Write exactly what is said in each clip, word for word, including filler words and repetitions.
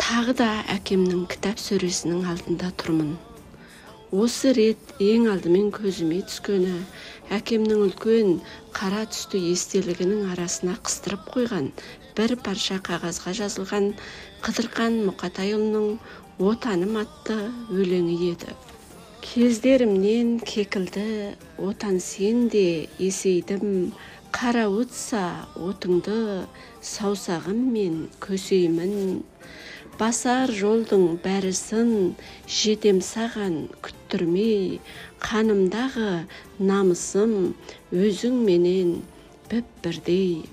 Тағы да әкемнің кітап сөресінің алдында тұрмын. Осы рет ең алдымен көзіме түскені әкемнің үлкен қара түсті естелігінің арасына қыстырып қойған бір парша қағазға жазылған Қыдырқан Мұқатайұлының «Отаным» атты өлеңі еді. Кездерімнен кекілді, отан сенде есейдім, қара отса отыңды, саусағыммен көсеймін. Басар жолдың бәрісін жетем саған күттірмей, қанымдағы намысым өзіңменен бүп-бірдей.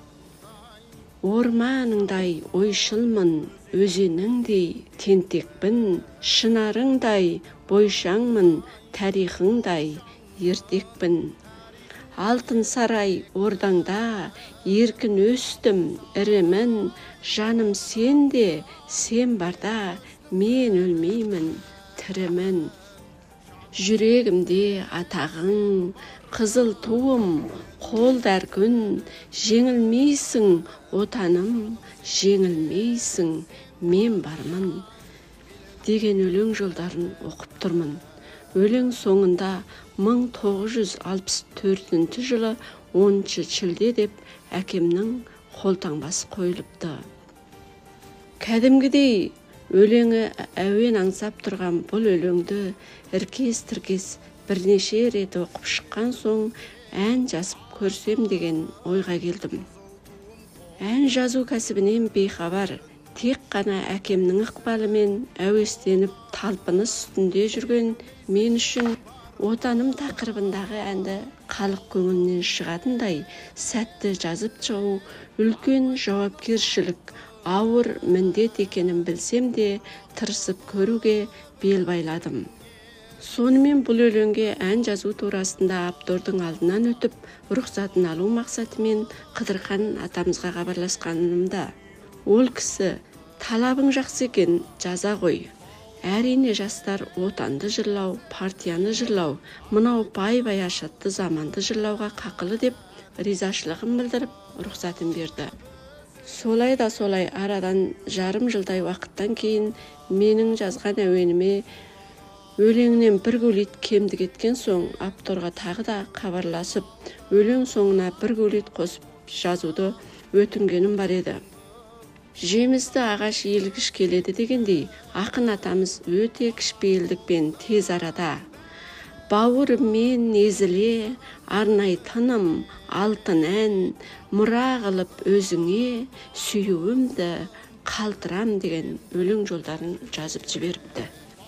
Орманыңдай ойшылмын, өзеніңдей тентекпін, шынарыңдай бойшаңмын, тарихыңдай ертекпін. Алтын сарай ордаңда еркін өстім, ірімін, жаным сенде, сен барда мен өлмеймін, тірімін. Жүрегімде атағың, қызыл туым, қолдар күн, жеңілмейсің отаным, жеңілмейсің, мен бармын деген өлең жолдарын оқып тұрмын. Өлең соңында мың тоғыз жүз алпыс төртінші жылы оныншы шілде деп әкемнің қолтаңбасы қойылыпты. Кәдімгідей өлеңі әуен аңсап тұрған бұл өлеңді іркес-тіркес бірнеше рет оқып шыққан соң ән жазып көрсем деген ойға келдім. Ән жазу кәсібінен бейхабар, тек қана әкемнің ықпалымен әуестеніп талпыныс үстінде жүрген мен үшін «Отаным» тақырыбындағы әнді халық көңілінен шығатындай сәтті жазып шығу үлкен жауапкершілік, ауыр міндет екенін білсем де тырысып көруге бел байладым. Сонымен бұл өлеңге ән жазу турасында автордың алдынан өтіп, рұқсатын алу мақсатымен Қыдырқан атамызға хабарласқанымда, ол кісі «Талабың жақсы екен, жаза ғой. Әрине жастар отанды жырлау, партияны жырлау, мынау пай-пай ашатты заманды жырлауға қақылы» деп ризашылығын білдіріп, рұқсатын берді. Солай да солай арадан жарым жылдай уақыттан кейін менің жазған әуеніме өлеңінен бір көлет кемдік еткен соң авторға тағы да хабарласып, өлең соңына бір көлет қосып жазуды өтінгенім бар еді. Жемісті ағаш елгіш келеді дегендей, ақын атамыз өте кішіпейілдікпен тез арада «Бауырыммен езіле, арнай тыным, алтын ән, мұра қылып өзіңе, сүйуімді қалтырам» деген өлең жолдарын жазып жіберіпті.